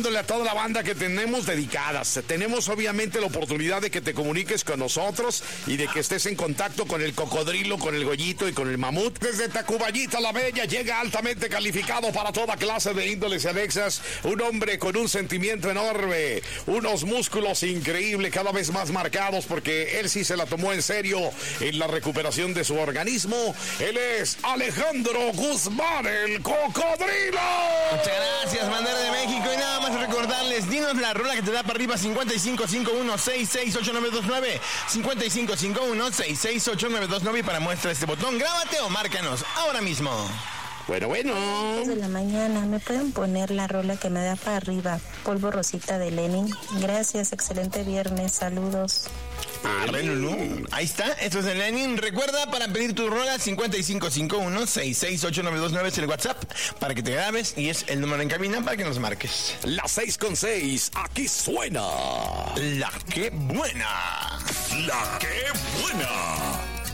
recordándole a toda la banda que tenemos dedicadas. Tenemos obviamente la oportunidad de que te comuniques con nosotros y de que estés en contacto con el cocodrilo, con el gollito y con el mamut. Desde Tacuballita la Bella llega altamente calificado para toda clase de índoles y anexas. Un hombre con un sentimiento enorme, unos músculos increíbles, cada vez más marcados, porque él sí se la tomó en serio en la recuperación de su organismo. Él es Alejandro Guzmán, el cocodrilo. Muchas gracias, Bandera de México. Y nada más recordarles, dinos la rola que te da para arriba, 5551-668929, 5551-668929, y para muestra este botón, grábate o márcanos ahora mismo. Bueno. De la mañana, ¿me pueden poner la rola que me da para arriba? Polvo Rosita de Lenin. Gracias, excelente viernes, saludos. Ahí está, esto es de Lenin. Recuerda, para pedir tu rola, 5551-668929 es el WhatsApp para que te grabes y es el número en cabina para que nos marques. La 6:6, aquí suena La que buena. La que buena.